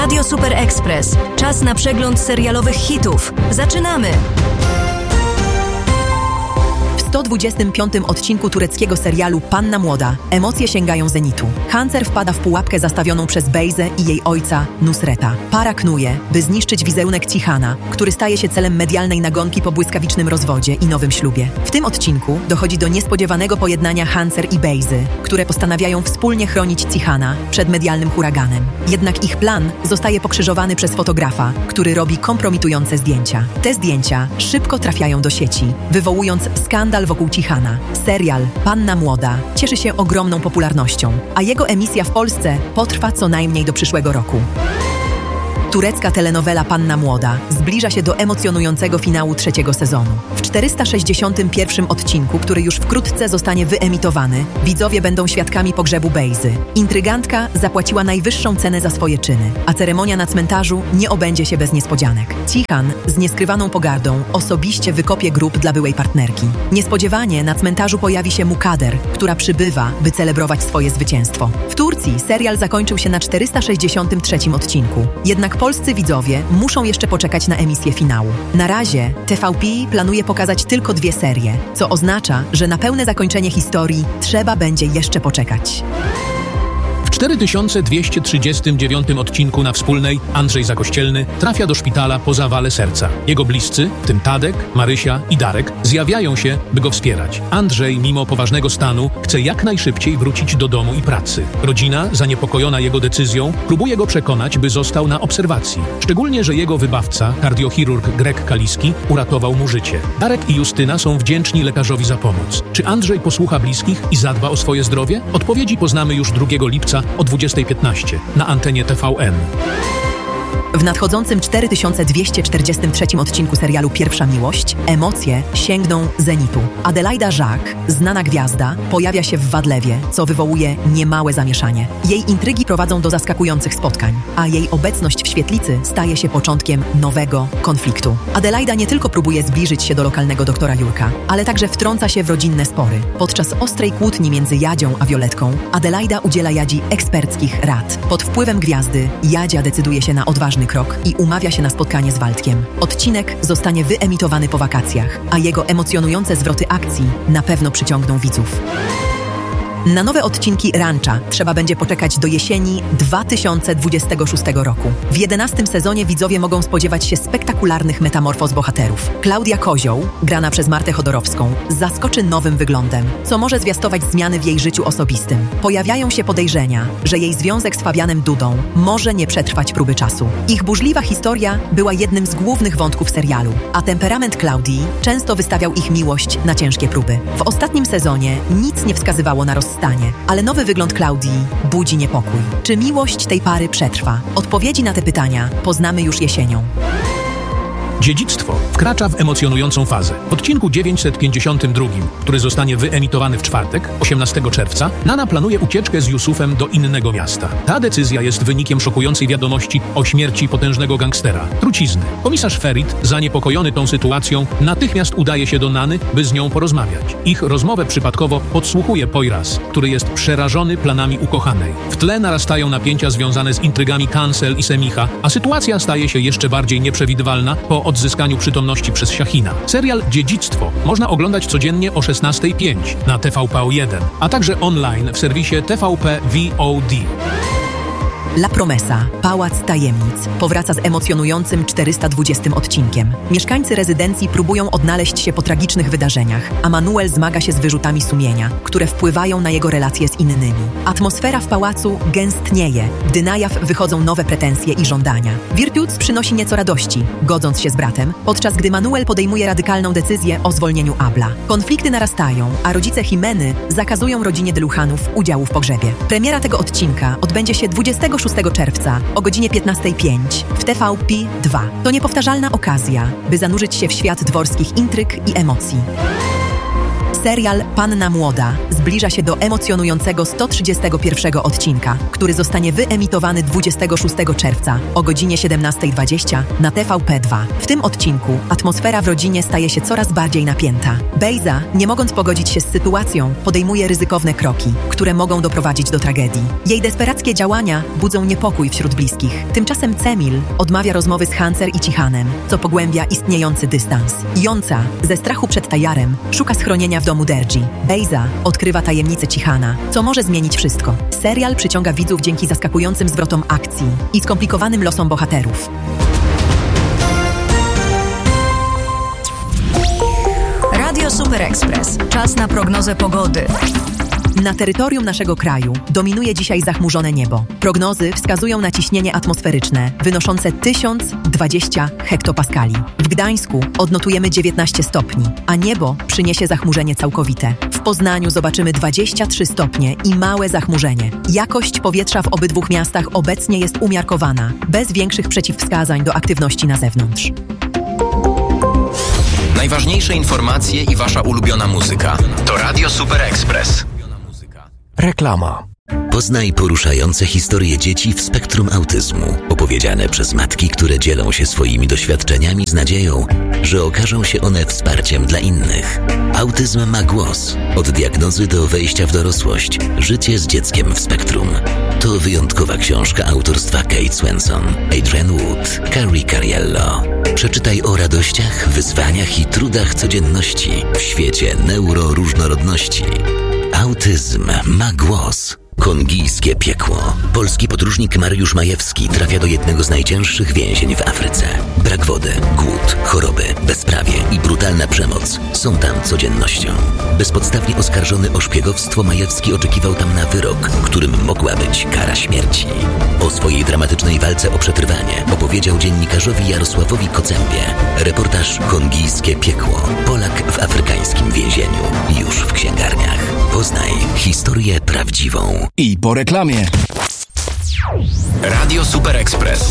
Radio Super Express. Czas na przegląd serialowych hitów. Zaczynamy! W 125. odcinku tureckiego serialu Panna Młoda emocje sięgają zenitu. Hancer wpada w pułapkę zastawioną przez Beyzę i jej ojca Nusreta. Para knuje, by zniszczyć wizerunek Cihana, który staje się celem medialnej nagonki po błyskawicznym rozwodzie i nowym ślubie. W tym odcinku dochodzi do niespodziewanego pojednania Hancer i Beyzy, które postanawiają wspólnie chronić Cihana przed medialnym huraganem. Jednak ich plan zostaje pokrzyżowany przez fotografa, który robi kompromitujące zdjęcia. Te zdjęcia szybko trafiają do sieci, wywołując skandal wokół Cihana. Serial Panna Młoda cieszy się ogromną popularnością, a jego emisja w Polsce potrwa co najmniej do przyszłego roku. Turecka telenowela Panna Młoda zbliża się do emocjonującego finału trzeciego sezonu. W 461. odcinku, który już wkrótce zostanie wyemitowany, widzowie będą świadkami pogrzebu Beyzy. Intrygantka zapłaciła najwyższą cenę za swoje czyny, a ceremonia na cmentarzu nie obędzie się bez niespodzianek. Cihan z nieskrywaną pogardą osobiście wykopie grób dla byłej partnerki. Niespodziewanie na cmentarzu pojawi się Mukader, która przybywa, by celebrować swoje zwycięstwo. W Turcji serial zakończył się na 463. odcinku. Jednak polscy widzowie muszą jeszcze poczekać na emisję finału. Na razie TVP planuje pokazać tylko 2 serie, co oznacza, że na pełne zakończenie historii trzeba będzie jeszcze poczekać. W 4239 odcinku na Wspólnej Andrzej Zakościelny trafia do szpitala po zawale serca. Jego bliscy, w tym Tadek, Marysia i Darek, zjawiają się, by go wspierać. Andrzej, mimo poważnego stanu, chce jak najszybciej wrócić do domu i pracy. Rodzina, zaniepokojona jego decyzją, próbuje go przekonać, by został na obserwacji. Szczególnie, że jego wybawca, kardiochirurg Greg Kaliski, uratował mu życie. Darek i Justyna są wdzięczni lekarzowi za pomoc. Czy Andrzej posłucha bliskich i zadba o swoje zdrowie? Odpowiedzi poznamy już 2 lipca o 20:15 na antenie TVN. W nadchodzącym 4243 odcinku serialu Pierwsza Miłość emocje sięgną zenitu. Adelaida Jacques, znana gwiazda, pojawia się w Wadlewie, co wywołuje niemałe zamieszanie. Jej intrygi prowadzą do zaskakujących spotkań, a jej obecność w świetlicy staje się początkiem nowego konfliktu. Adelaida nie tylko próbuje zbliżyć się do lokalnego doktora Jurka, ale także wtrąca się w rodzinne spory. Podczas ostrej kłótni między Jadzią a Violetką, Adelaida udziela Jadzi eksperckich rad. Pod wpływem gwiazdy Jadzia decyduje się na odważny krok i umawia się na spotkanie z Waldkiem. Odcinek zostanie wyemitowany po wakacjach, a jego emocjonujące zwroty akcji na pewno przyciągną widzów. Na nowe odcinki Rancha trzeba będzie poczekać do jesieni 2026 roku. W 11. sezonie widzowie mogą spodziewać się spektakularnych metamorfoz bohaterów. Klaudia Kozioł, grana przez Martę Chodorowską, zaskoczy nowym wyglądem, co może zwiastować zmiany w jej życiu osobistym. Pojawiają się podejrzenia, że jej związek z Fabianem Dudą może nie przetrwać próby czasu. Ich burzliwa historia była jednym z głównych wątków serialu, a temperament Klaudii często wystawiał ich miłość na ciężkie próby. W ostatnim sezonie nic nie wskazywało na rozstanie, ale nowy wygląd Klaudii budzi niepokój. Czy miłość tej pary przetrwa? Odpowiedzi na te pytania poznamy już jesienią. Dziedzictwo wkracza w emocjonującą fazę. W odcinku 952, który zostanie wyemitowany w czwartek, 18 czerwca, Nana planuje ucieczkę z Jusufem do innego miasta. Ta decyzja jest wynikiem szokującej wiadomości o śmierci potężnego gangstera, trucizny. Komisarz Ferit, zaniepokojony tą sytuacją, natychmiast udaje się do Nany, by z nią porozmawiać. Ich rozmowę przypadkowo podsłuchuje Poyraz, który jest przerażony planami ukochanej. W tle narastają napięcia związane z intrygami Kancel i Semicha, a sytuacja staje się jeszcze bardziej nieprzewidywalna po odzyskaniu przytomności przez Shahina. Serial Dziedzictwo można oglądać codziennie o 16:05 na TVP1, a także online w serwisie TVP VOD. La Promesa, Pałac Tajemnic, powraca z emocjonującym 420 odcinkiem. Mieszkańcy rezydencji próbują odnaleźć się po tragicznych wydarzeniach, a Manuel zmaga się z wyrzutami sumienia, które wpływają na jego relacje z innymi. Atmosfera w pałacu gęstnieje, gdy na jaw wychodzą nowe pretensje i żądania. Virtudes przynosi nieco radości, godząc się z bratem, podczas gdy Manuel podejmuje radykalną decyzję o zwolnieniu Abla. Konflikty narastają, a rodzice Jimeny zakazują rodzinie Deluchanów udziału w pogrzebie. Premiera tego odcinka odbędzie się 26 czerwca o godzinie 15:05 w TVP2. To niepowtarzalna okazja, by zanurzyć się w świat dworskich intryg i emocji. Serial Panna Młoda zbliża się do emocjonującego 131 odcinka, który zostanie wyemitowany 26 czerwca o godzinie 17:20 na TVP2. W tym odcinku atmosfera w rodzinie staje się coraz bardziej napięta. Bejza, nie mogąc pogodzić się z sytuacją, podejmuje ryzykowne kroki, które mogą doprowadzić do tragedii. Jej desperackie działania budzą niepokój wśród bliskich. Tymczasem Cemil odmawia rozmowy z Hancer i Cihanem, co pogłębia istniejący dystans. Jonca, ze strachu przed Tajarem, szuka schronienia w domu Dergi. Bejza odkrywa tajemnicę Cihana, co może zmienić wszystko. Serial przyciąga widzów dzięki zaskakującym zwrotom akcji i skomplikowanym losom bohaterów. Radio Super Express. Czas na prognozę pogody. Na terytorium naszego kraju dominuje dzisiaj zachmurzone niebo. Prognozy wskazują na ciśnienie atmosferyczne wynoszące 1020 hektopaskali. W Gdańsku odnotujemy 19 stopni, a niebo przyniesie zachmurzenie całkowite. W Poznaniu zobaczymy 23 stopnie i małe zachmurzenie. Jakość powietrza w obydwu miastach obecnie jest umiarkowana, bez większych przeciwwskazań do aktywności na zewnątrz. Najważniejsze informacje i wasza ulubiona muzyka to Radio Super Express. Reklama. Poznaj poruszające historie dzieci w spektrum autyzmu, opowiedziane przez matki, które dzielą się swoimi doświadczeniami z nadzieją, że okażą się one wsparciem dla innych. Autyzm ma głos. Od diagnozy do wejścia w dorosłość. Życie z dzieckiem w spektrum. To wyjątkowa książka autorstwa Kate Swenson, Adrian Wood, Carrie Cariello. Przeczytaj o radościach, wyzwaniach i trudach codzienności w świecie neuroróżnorodności. Autyzm ma głos. Kongijskie piekło. Polski podróżnik Mariusz Majewski trafia do jednego z najcięższych więzień w Afryce. Brak wody, głód, choroby, bezprawie i brutalna przemoc są tam codziennością. Bezpodstawnie oskarżony o szpiegowstwo, Majewski oczekiwał tam na wyrok, którym mogła być kara śmierci. O swojej dramatycznej walce o przetrwanie opowiedział dziennikarzowi Jarosławowi Kocębie. Reportaż Kongijskie piekło. Polak w afrykańskim więzieniu. Już w księgarniach. Poznaj historię prawdziwą. I po reklamie. Radio Super Express.